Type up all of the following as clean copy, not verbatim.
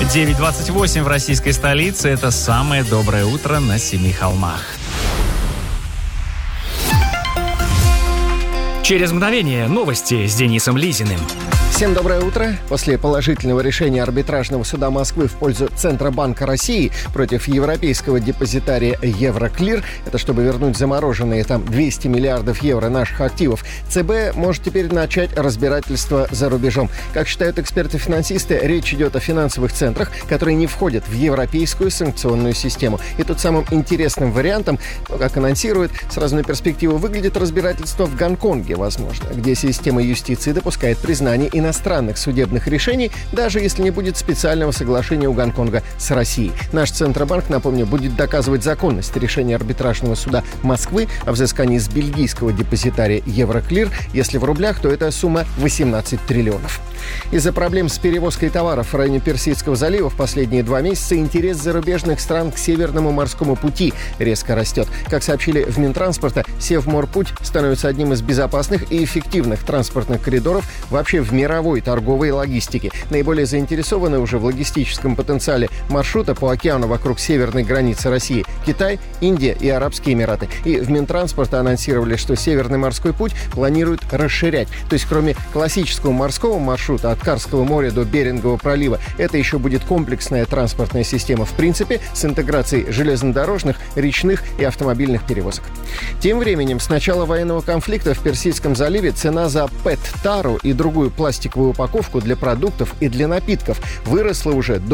9:28 в российской столице. Это самое доброе утро на Семи холмах. Через мгновение новости с Денисом Лизиным. Всем доброе утро. После положительного решения арбитражного суда Москвы в пользу Центробанка России против европейского депозитария Евроклир, это чтобы вернуть замороженные там 200 миллиардов евро наших активов, ЦБ может теперь начать разбирательство за рубежом. Как считают эксперты-финансисты, речь идет о финансовых центрах, которые не входят в европейскую санкционную систему. И тут самым интересным вариантом, как анонсируют, сразу на перспективу выглядит разбирательство в Гонконге, возможно, где система юстиции допускает признание иностранных судебных решений, даже если не будет специального соглашения у Гонконга с Россией. Наш Центробанк, напомню, будет доказывать законность решения арбитражного суда Москвы о взыскании с бельгийского депозитария Евроклир. Если в рублях, то это сумма 18 триллионов. Из-за проблем с перевозкой товаров в районе Персидского залива в последние 2 месяца интерес зарубежных стран к Северному морскому пути резко растет. Как сообщили в Минтранспорта, Севморпуть становится одним из безопасных и эффективных транспортных коридоров вообще в мировой торговой логистике. Наиболее заинтересованы уже в логистическом потенциале маршрута по океану вокруг северной границы России Китай, Индия и Арабские Эмираты. И в Минтранспорта анонсировали, что Северный морской путь планируют расширять. То есть кроме классического морского маршрута от Карского моря до Берингового пролива, это еще будет комплексная транспортная система, в принципе, с интеграцией железнодорожных, речных и автомобильных перевозок. Тем временем, с начала военного конфликта в Персидском заливе цена за ПЭТ-тару и другую пластиковую упаковку для продуктов и для напитков выросла уже до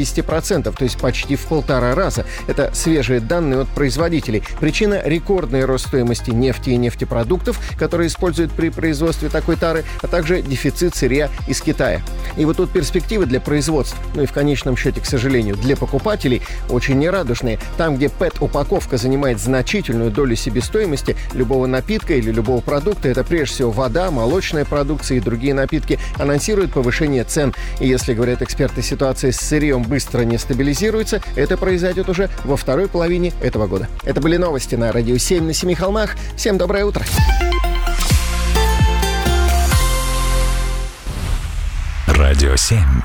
50%, то есть почти в 1,5 раза. Это свежие данные от производителей. Причина – рекордный рост стоимости нефти и нефтепродуктов, которые используют при производстве такой тары, а также дефицит сырья из Китая. И вот тут перспективы для производства, ну и в конечном счете, к сожалению, для покупателей очень нерадужные. Там, где ПЭТ-упаковка занимает значительную долю себестоимости любого напитка или любого продукта, это прежде всего вода, молочная продукция и другие напитки, анонсируют повышение цен. И если, говорят эксперты, ситуация с сырьем быстро не стабилизируется, это произойдет уже во второй половине этого года. Это были новости на Радио 7 на Семи холмах. Всем доброе утро. Радио 7.